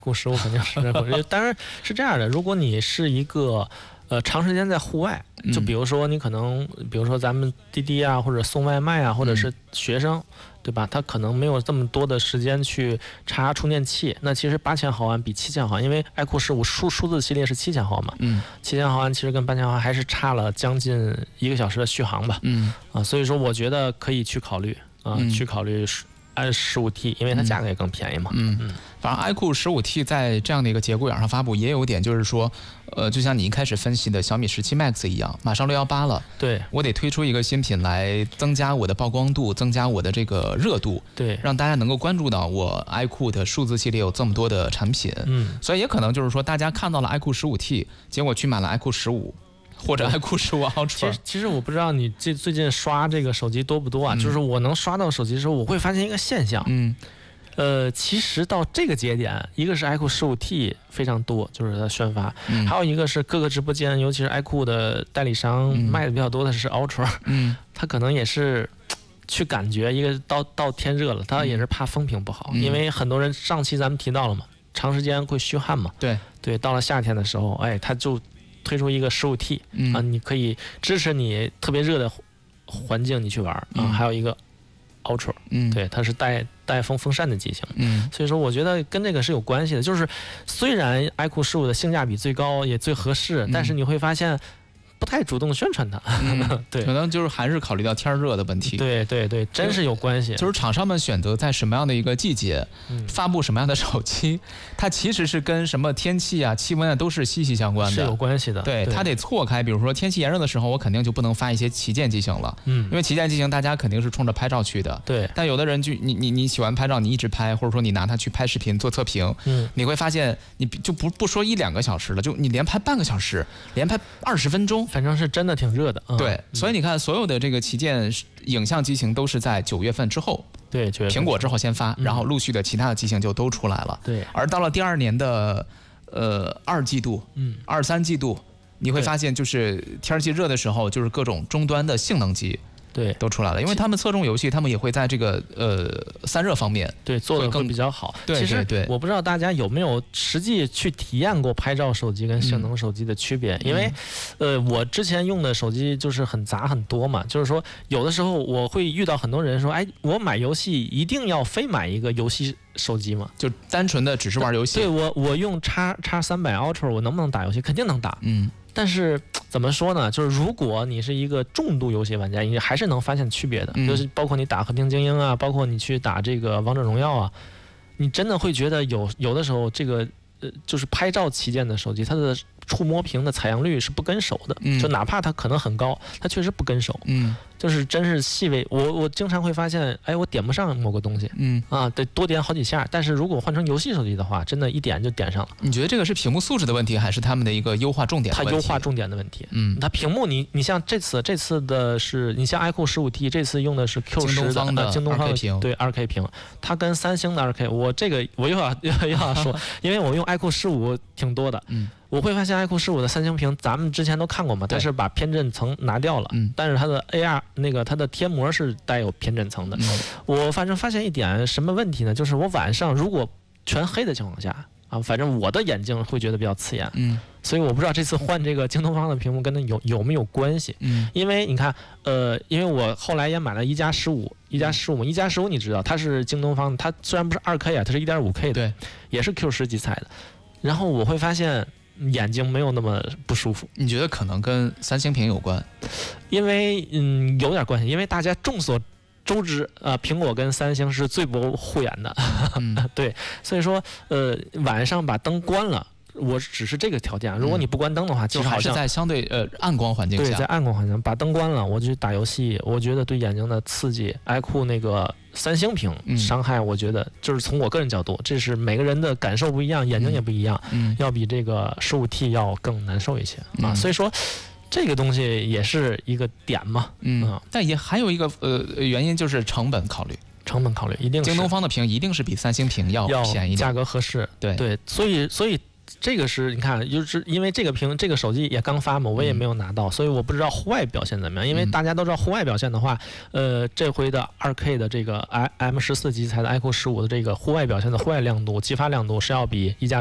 iQOO 15肯定是认可。当然是这样的，如果你是一个长时间在户外，就比如说你可能，比如说咱们滴滴啊，或者送外卖啊，或者是学生，对吧？他可能没有这么多的时间去插充电器。那其实8000毫安比7000毫安，因为iQOO 15数字系列是7000毫安嘛，7000毫安其实跟8000毫安还是差了将近1个小时的续航吧，所以说我觉得可以去考虑去考虑按15T，因为它价格也更便宜嘛。 反正iQOO 15T 在这样的一个节骨眼上发布，也有点就是说，就像你一开始分析的小米17 Max 一样，马上618了， 对， 我得推出一个新品来增加我的曝光度，增加我的这个热度， 对， 让大家能够关注到我 iQOO 的数字系列有这么多的产品，所以也可能就是说，大家看到了 iQOO 15T，结果去买了 iQOO 15。或者iQOO 15 Ultra。 其实我不知道你最近刷这个手机多不多啊？就是我能刷到手机的时候，我会发现一个现象。其实到这个节点，一个是iQOO 15T 非常多，就是它宣发，还有一个是各个直播间，尤其是iQOO 的代理商卖的比较多的是 Ultra，它可能也是去感觉一个到天热了，它也是怕风评不好，因为很多人上期咱们提到了嘛，长时间会虚汗嘛，对，到了夏天的时候，它就推出一个15T 你可以支持你特别热的环境你去玩还有一个 Ultra，对，它是带风扇的机型，所以说我觉得跟这个是有关系的，就是虽然iQOO 15的性价比最高也最合适，但是你会发现不太主动宣传它，对， 可能就是还是考虑到天热的问题。 对，真是有关系。 就是厂商们选择在什么样的一个季节发布什么样的手机，它其实是跟什么天气啊、气温啊都是息息相关的， 是有关系的。 对，它得错开。比如说天气炎热的时候，我肯定就不能发一些旗舰机型了，因为旗舰机型大家肯定是冲着拍照去的。 对， 但有的人就你喜欢拍照，你一直拍，或者说你拿它去拍视频做测评，你会发现你就不说1-2个小时了，就你连拍半个小时，连拍20分钟。 反正是真的挺热的， 对，所以你看，所有的这个旗舰影像机型都是在9月份之后， 对， 苹果之后先发，然后陆续的其他的机型就都出来了， 对。 而到了第2年的2季度、2、3季度，你会发现就是天气热的时候，就是各种终端的性能机。对，都出来了，因为他们侧重游戏，他们也会在这个散热方面做得更比较好。 对， 其实我不知道大家有没有实际去体验过拍照手机跟性能手机的区别，因为我之前用的手机就是很杂很多嘛，就是说有的时候我会遇到很多人说，我买游戏一定要非买一个游戏手机嘛， 就单纯的只是玩游戏。 对，我用X300 Ultra 我能不能打游戏？肯定能打，但是怎么说呢？就是如果你是一个重度游戏玩家，你还是能发现区别的。就是包括你打和平精英啊，包括你去打这个王者荣耀啊，你真的会觉得有的时候这个就是拍照旗舰的手机，它的触摸屏的采样率是不跟手的，就哪怕它可能很高，它确实不跟手。就是真是细微，我经常会发现，我点不上某个东西，得多点好几下。但是如果换成游戏手机的话，真的一点就点上了。 你觉得这个是屏幕素质的问题，还是他们的一个优化重点的问题？ 它优化重点的问题。它屏幕你像这次的是，你像iQOO 15T 这次用的是 Q10 的京东方的 2K 屏， 对 2K 屏，它跟三星的 2K， 我又要说，因为我用iQOO 15挺多的。我会发现iQOO 15的三星屏，咱们之前都看过嘛，但是把偏振层拿掉了，但是它的 AR 它的贴膜是带有偏振层的。我反正发现一点什么问题呢？就是我晚上如果全黑的情况下反正我的眼睛会觉得比较刺眼，所以我不知道这次换这个京东方的屏幕跟它有没有关系。因为你看，因为我后来也买了1加15，你知道它是京东方，它虽然不是2K 啊，它是1.5K 的， 对， 也是 Q10基材的，然后我会发现眼睛没有那么不舒服。 你觉得可能跟三星屏有关？ 因为有点关系，因为大家众所周知苹果跟三星是最不护眼的，对，所以说晚上把灯关了，我只是这个条件。如果你不关灯的话，其实好像就还是在相对暗光环境下。 对，在暗光环境把灯关了，我就去打游戏，我觉得对眼睛的刺激，iQOO 那个三星屏伤害，我觉得就是从我个人角度，这是每个人的感受不一样，眼睛也不一样，要比这个15T 要更难受一些所以说这个东西也是一个点嘛， 但也还有一个原因就是成本考虑， 一定是京东方的屏一定是比三星屏要便宜的， 价格合适， 对， 所以这个是你看，就是因为这个手机也刚发嘛，我也没有拿到，所以我不知道户外表现怎么样。因为大家都知道户外表现的话，这回的2K 的这个 M14 基材的 iQOO 15的这个户外表现的户外亮度、激发亮度是要比1加